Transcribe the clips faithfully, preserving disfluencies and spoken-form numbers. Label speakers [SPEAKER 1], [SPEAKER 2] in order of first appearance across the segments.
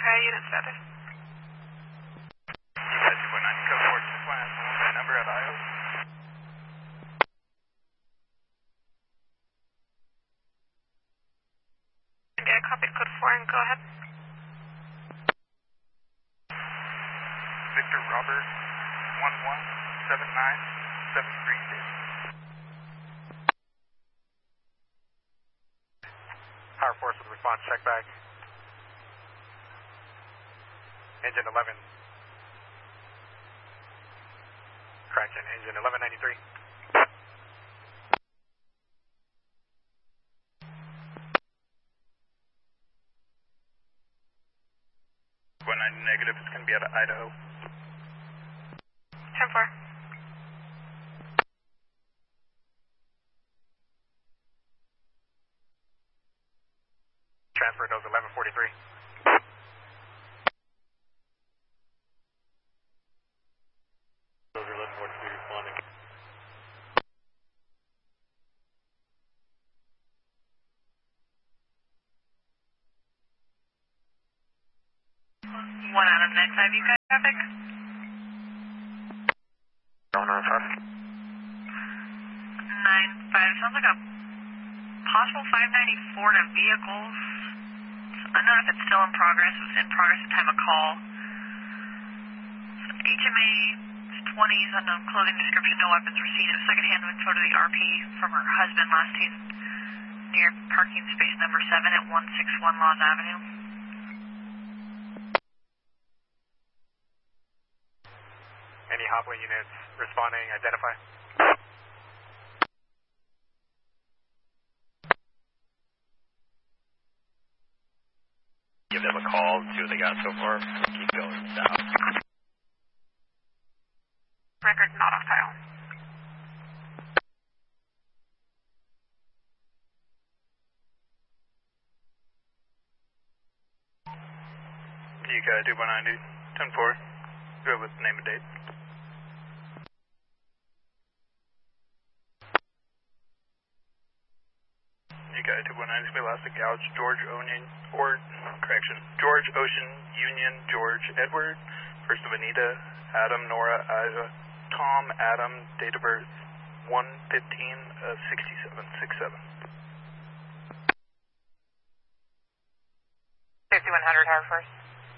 [SPEAKER 1] Okay, unit status.
[SPEAKER 2] two one nine, code four six one, my number at I O.
[SPEAKER 1] Yeah, copy code four and go ahead.
[SPEAKER 2] Victor Robert, one one seven nine seven three two. Power Force with response, check back. Engine eleven. Correction, engine eleven ninety-three. one ninety negative, it's going to be out of Idaho.
[SPEAKER 1] ten four.
[SPEAKER 2] Transfer those eleven forty-three. Those are eleven forty-three responding.
[SPEAKER 1] one out of nine five, you guys traffic?
[SPEAKER 2] one nine five.
[SPEAKER 1] nine five, sounds like a possible five ninety Ford of vehicles. I don't know if it's still in progress. It was in progress at the time of call. H M A twenties, unknown clothing description, no weapons received. Secondhand info to the R P from her husband, last seen near parking space number seven at one sixty-one Laws Avenue.
[SPEAKER 2] Any Hopway units responding, identify.
[SPEAKER 3] Give them a call, see what they got so far. Keep going south.
[SPEAKER 1] Record not off title.
[SPEAKER 2] You got two one ninety, ten four. Go with name and date. You got two one ninety, Scholastic Gouge, George Onion, or, correction, George Ocean Union, George Edward, first of Anita, Adam, Nora, Ida, Tom, Adam, date of birth, one fifteen sixty-seven sixty-seven.
[SPEAKER 1] fifty-one hundred, Howard first.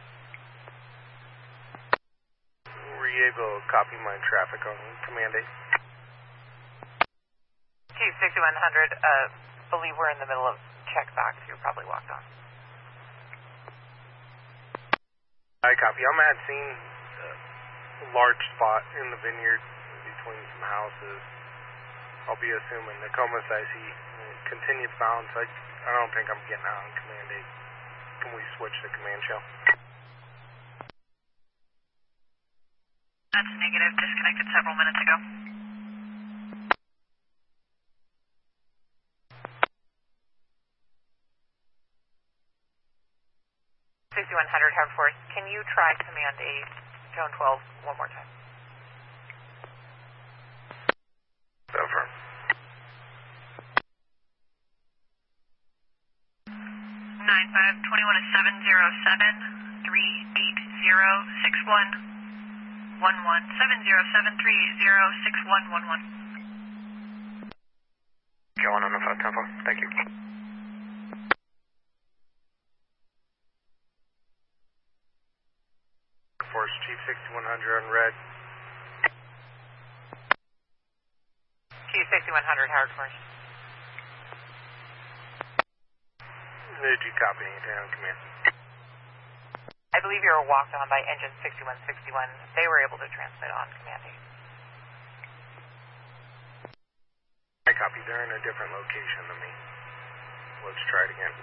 [SPEAKER 2] Were you able to copy my traffic on Command eight?
[SPEAKER 1] T sixty-one hundred, uh, believe we're in the middle of check back, so you're probably walked on.
[SPEAKER 2] I copy. I'm at scene. A large spot in the vineyard between some houses. I'll be assuming Nokomis I C. Continued bounce. I, I don't think I'm getting out on Command eight. Can we switch to Command Shell?
[SPEAKER 1] That's negative. Disconnected several minutes ago. sixty-one hundred, Howard Force. Can you try Command eight, Zone twelve, one more time?
[SPEAKER 2] Over.
[SPEAKER 1] nine five, twenty-one is seven zero seven, three eight zero, six one one one, seven zero seven, three eight zero, six one one one.
[SPEAKER 2] Go on on the five tempo. Thank you. Force Chief sixty-one hundred on red.
[SPEAKER 1] Chief sixty-one hundred, Howard Force.
[SPEAKER 2] Did you copy anything on command?
[SPEAKER 1] I believe you were walked on by engine sixty-one sixty-one. They were able to transmit on Command eight.
[SPEAKER 2] I copy. They're in a different location than me. Let's try it again.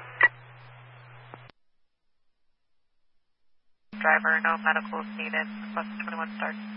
[SPEAKER 1] Driver, no medicals needed. Bus twenty-one start.